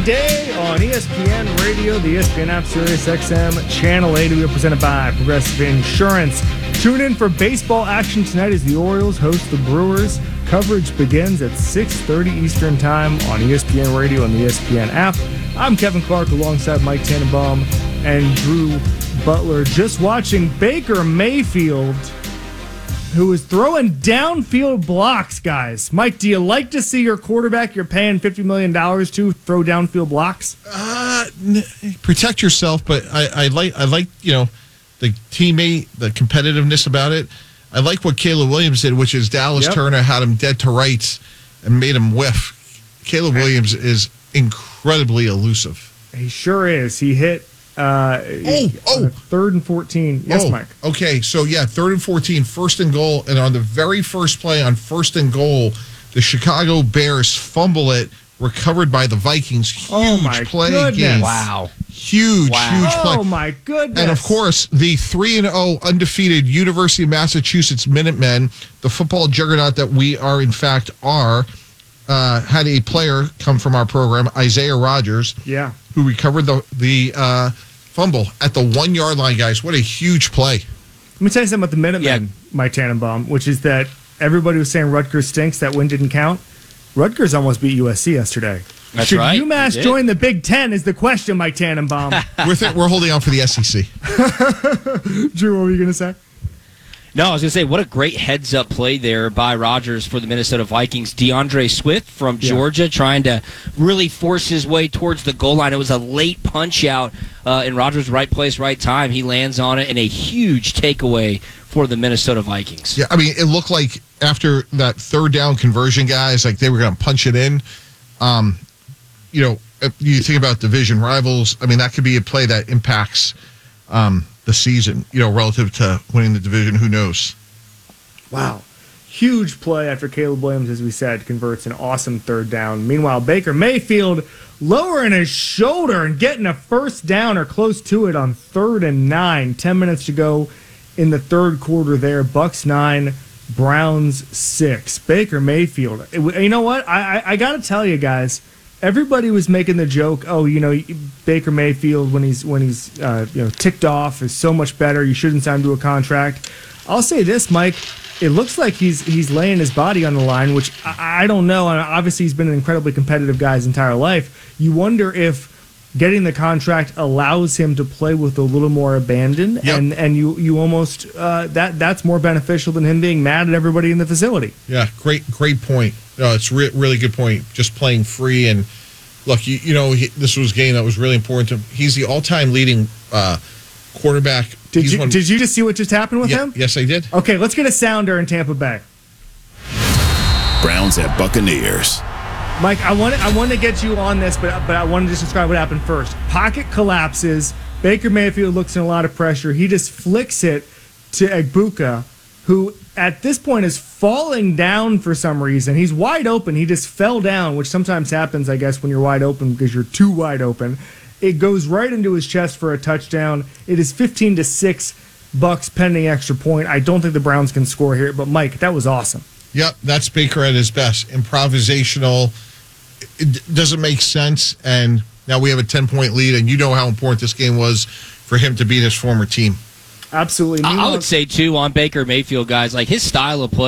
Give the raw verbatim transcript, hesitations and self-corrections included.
weekday on E S P N Radio, the E S P N app, Sirius X M, Channel eighty. We are presented by Progressive Insurance. Tune in for baseball action tonight as the Orioles host the Brewers. Coverage begins at six thirty Eastern Time on E S P N Radio and the E S P N app. I'm Kevin Clark alongside Mike Tannenbaum and Drew Butler. Just watching Baker Mayfield, who is throwing downfield blocks, guys. Mike, do you like to see your quarterback you're paying fifty million dollars to throw downfield blocks? Uh, n- protect yourself, but I, I like, I like, you know, the teammate, the competitiveness about it. I like what Caleb Williams did, which is Dallas Yep. Turner had him dead to rights and made him whiff. Caleb Williams is incredibly elusive. He sure is. He hit uh, Oh, oh. on third and fourteen. Yes, oh, Mike. Okay, so yeah, third and fourteen, first and goal, and on the very first play on first and goal, the Chicago Bears fumble it, recovered by the Vikings. Huge Oh, my play goodness. game. Wow. Huge, Wow. huge play. Oh, my goodness. And of course, the three and oh undefeated University of Massachusetts Minutemen, the football juggernaut that we are, in fact, are, uh, had a player come from our program, Isaiah Rogers, Yeah. who recovered the the uh, fumble at the one yard line. Guys, what a huge play! Let me tell you something about the Minutemen, Yeah. Mike Tannenbaum, which is that everybody was saying Rutgers stinks. That win didn't count. Rutgers almost beat U S C yesterday. That's Should right. UMass They did. join the Big Ten is the question, Mike Tannenbaum. We're th- we're holding on for the S E C. Drew, what were you going to say? No, I was going to say, what a great heads-up play there by Rodgers for the Minnesota Vikings. DeAndre Swift from Yeah. Georgia trying to really force his way towards the goal line. It was a late punch-out uh, in Rodgers' right place, right time. He lands on it, and a huge takeaway for the Minnesota Vikings. Yeah, I mean, it looked like after that third down conversion, guys, like they were going to punch it in. Um, you know, if you think about division rivals, I mean, that could be a play that impacts um, the season, you know, relative to winning the division. Who knows? Wow. Huge play after Caleb Williams, as we said, converts an awesome third down. Meanwhile, Baker Mayfield lowering his shoulder and getting a first down or close to it on third and nine. Ten minutes to go in the third quarter there. Bucks nine, Browns six. Baker Mayfield. It- you know what? I, I, I got to tell you guys, everybody was making the joke, oh, you know, Baker Mayfield, when he's when he's uh, you know ticked off, is so much better. You shouldn't sign him to a contract. I'll say this, Mike. It looks like he's he's laying his body on the line, which I, I don't know. And obviously, he's been an incredibly competitive guy his entire life. You wonder if getting the contract allows him to play with a little more abandon, Yep. and and you you almost uh, that that's more beneficial than him being mad at everybody in the facility. Yeah, great, great point. No, it's re- really good point. Just playing free and look, you, you know, he, this was a game that was really important to him. He's the all-time leading uh, quarterback. Did He's you one- did you just see what just happened with Yeah, him? yes, I did. Okay, let's get a sounder in Tampa Bay. Browns at Buccaneers. Mike, I want I want to get you on this, but but I wanted to just describe what happened first. Pocket collapses. Baker Mayfield looks in a lot of pressure. He just flicks it to Egbuka, who at this point is falling down for some reason. He's wide open. He just fell down, which sometimes happens, I guess, when you're wide open because you're too wide open. It goes right into his chest for a touchdown. It is fifteen to six Bucks pending extra point. I don't think the Browns can score here, but Mike, that was awesome. Yep, that's Baker at his best. Improvisational. It d- doesn't make sense. And now we have a ten-point lead, and you know how important this game was for him to beat his former team. Absolutely. I, I Meanwhile- would say, too, on Baker Mayfield, guys, like his style of play.